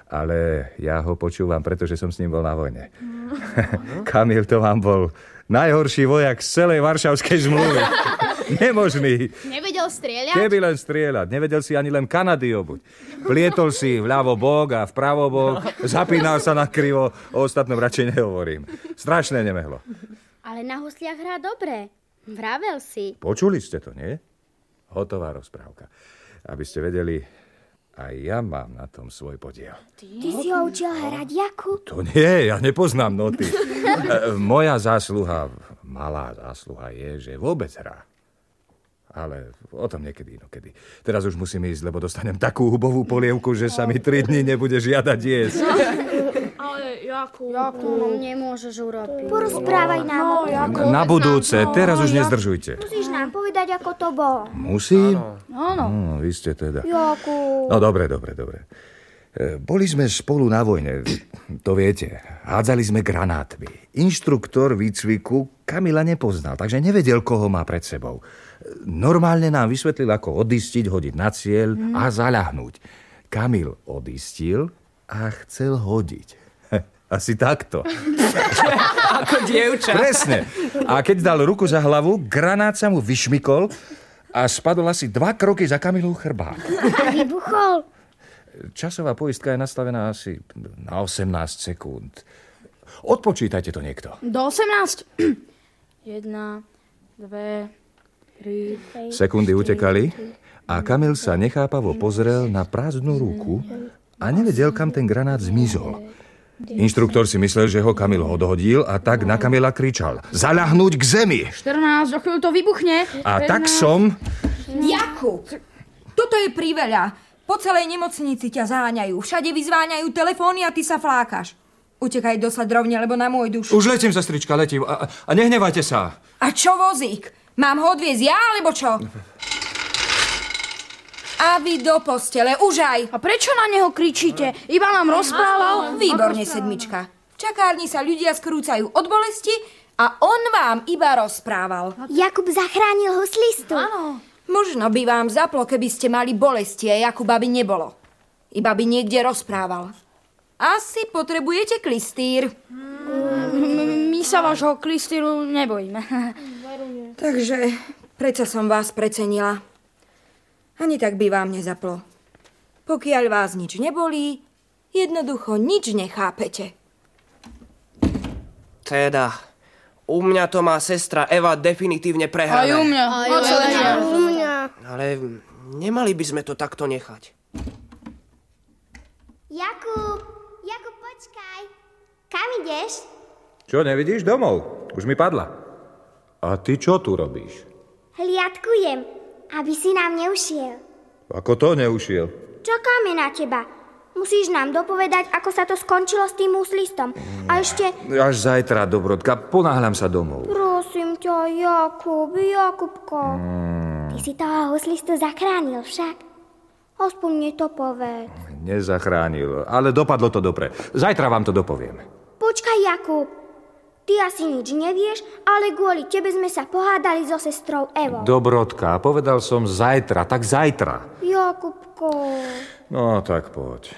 Ale ja ho počúvam, pretože som s ním bol na vojne. Kamil to vám bol najhorší vojak z celej Varšavskej zmluvy. Nemožný. Nevedel strieľať? Keby len strieľať. Nevedel si ani len Kanady obuť. Plietol si vľavo bok a vpravo bok. Zapínal sa na krivo. O ostatnom radšej nehovorím. Strašné nemehlo. Ale na husliach hrá dobre. Vravel si. Počuli ste to, nie? Hotová rozprávka. Aby ste vedeli, aj ja mám na tom svoj podiel. Ty si ho učil hrať, Jakub? To nie, ja nepoznám noty. Moja zásluha, malá zásluha je, že vôbec hrá. Ale o tom niekedy inokedy. Teraz už musím ísť, lebo dostanem takú hubovú polievku, že sa mi 3 dni nebude žiadať jesť. Ale Jakub, no nemôžeš urobiť. Porozprávaj nám. Na budúce, teraz už nezdržujte. Musíš nám povedať, ako to bolo. Musím? Áno. Vy ste teda... Jakub. No dobre. Boli sme spolu na vojne, to viete. Hádzali sme granátmi. Inštruktor výcviku Kamila nepoznal, takže nevedel, koho má pred sebou. Normálne nám vysvetlil, ako odistiť, hodiť na cieľ a zaľahnúť. Kamil odistil a chcel hodiť. Asi takto. Ako dievča. Presne. A keď dal ruku za hlavu, granát sa mu vyšmykol a spadol asi 2 kroky za Kamilov chrbát. A vybuchol. Časová poistka je nastavená asi na 18 sekúnd. Odpočítajte to niekto. Do 18. 1, 2... 3, Sekundy utekali a Kamil sa nechápavo pozrel na prázdnu ruku a nevedel, kam ten granát zmizol. Inštruktor si myslel, že ho Kamil odhodil a tak na Kamila kričal: zaľahnúť k zemi! 14, do chvíľu to vybuchne. A tak som... Jakub, toto je priveľa. Po celej nemocnici ťa záňajú. Všade vyzváňajú telefóny a ty sa flákaš. Utekaj do Sladrovne, lebo na môj dušu. Už letím, sestrička, letím. A nehnevajte sa. A čo vozík? Mám ho odviezť ja, alebo čo? A vy do postele, už aj. A prečo na neho kričíte? Iba nám rozprával. Výborne, sedmička. V čakárni sa ľudia skrúcajú od bolesti a on vám iba rozprával. Jakub zachránil huslistu. Áno. Možno by vám zaplo, keby ste mali bolesti a Jakuba by nebolo. Iba by niekde rozprával. Asi potrebujete klistýr. My sa vášho klistýru nebojíme. Takže predsa som vás precenila. Ani tak by vám nezaplo. Pokiaľ vás nič nebolí, jednoducho nič nechápete. Teda, u mňa to má sestra Eva definitívne prehrané. Aj u mňa. Ale nemali by sme to takto nechať. Jakub, počkaj. Kam ideš? Čo, nevidíš? Domov. Už mi padla. A ty čo tu robíš? Hliadkujem, aby si nám neušiel. Ako to neušiel? Čakáme na teba. Musíš nám dopovedať, ako sa to skončilo s tým huslistom. A ešte... Až zajtra, Dobrodka. Ponáhľam sa domov. Prosím ťa, Jakubko. Ty si toho huslistu zachránil však. Aspoň mne to povedz. Nezachránil, ale dopadlo to dobre. Zajtra vám to dopoviem. Počkaj, Jakub. Ty asi nič nevieš, ale kvôli tebe sme sa pohádali so sestrou Evou. Dobrodka, povedal som zajtra, tak zajtra. Jakubko. No, tak poď.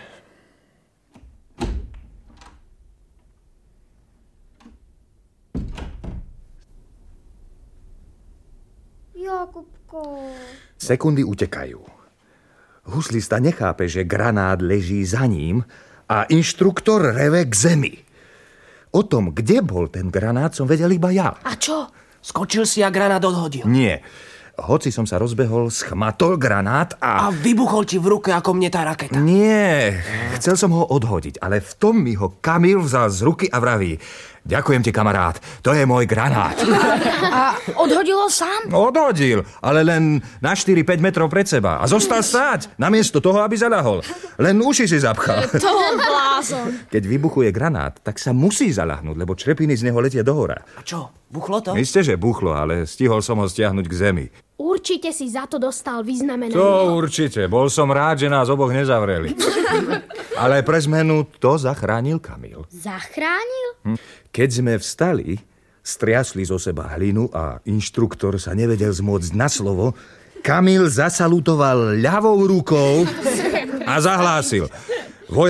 Jakubko. Sekundy utekajú. Huslista nechápe, že granát leží za ním a inštruktor reve k zemi. O tom, kde bol ten granát, som vedel iba ja. A čo? Skočil si a granát odhodil? Nie. Hoci som sa rozbehol, schmatol granát A vybuchol ti v ruke ako mne tá raketa? Nie, chcel som ho odhodiť, ale v tom mi ho Kamil vzal z ruky a vraví: ďakujem ti, kamarát, to je môj granát. A odhodil ho sám? Odhodil, ale len na 4-5 metrov pred seba. A zostal stáť, namiesto toho, aby zaľahol. Len uši si zapchal. To blázon. Keď vybuchuje granát, tak sa musí zaľahnúť, lebo črepiny z neho letia dohora. A čo? Buchlo to? Isté, že buchlo, ale stihol som ho stiahnuť k zemi. Určite si za to dostal vyznamenanie. To určite. Bol som rád, že nás oboch nezavreli. Ale pre zmenu to zachránil Kamil. Zachránil? Keď sme vstali, striasli zo seba hlinu a inštruktor sa nevedel zmôcť na slovo, Kamil zasalutoval ľavou rukou a zahlásil: